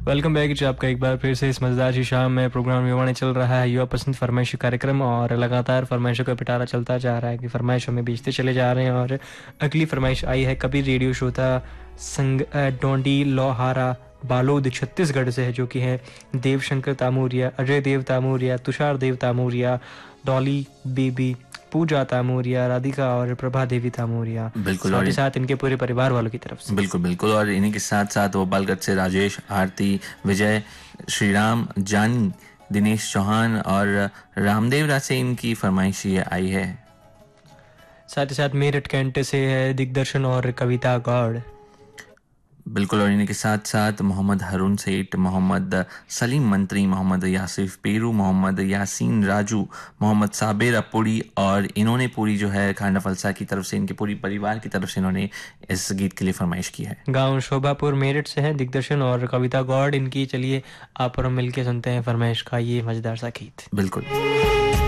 Welcome back जी, आपका एक बार फिर से इस मज़ेदार सी शाम में प्रोग्राम युवा चल रहा है। युवा पसंद फरमाइशी कार्यक्रम और लगातार फरमाइशों का पिटारा चलता जा रहा है कि फरमाइशों में बेचते चले जा रहे हैं। और अगली फरमाइश आई है कबीर रेडियो श्रोता डोंडी लोहारा बालोद छत्तीसगढ़ से है, जो कि है देवशंकर तामूरिया, अजय देव तामूरिया, तुषार देव तामूरिया, डॉली बेबी, पूजा तामूरिया, राधिका और प्रभा देवी तामूरिया, बिल्कुल। साथ और ही साथ इनके पूरे परिवार वालों की तरफ से। बिल्कुल बिल्कुल और इन्हीं के साथ साथ वो बालगढ़ से राजेश, आरती, विजय, श्रीराम, जानी, दिनेश चौहान और रामदेव राज से इनकी फरमाइश ये आई है। साथ ही साथ मेरठ कैंट से है दिग्दर्शन और कविता गौड़। बिल्कुल। और इन्हीं के साथ साथ मोहम्मद हरून सेठ, मोहम्मद सलीम मंत्री, मोहम्मद यासिफ पेरू, मोहम्मद यासीन राजू, मोहम्मद साबिर अपुड़ी, और इन्होंने पूरी जो है खांडा फलसा की तरफ से, इनके पूरी परिवार की तरफ से इन्होंने इस गीत के लिए फरमाइश की है। गांव शोभापुर मेरठ से है दिग्दर्शन और कविता गौड़ इनकी। चलिए आप और हम मिलके सुनते हैं फरमाइश का ये मजेदार सा गीत। बिल्कुल।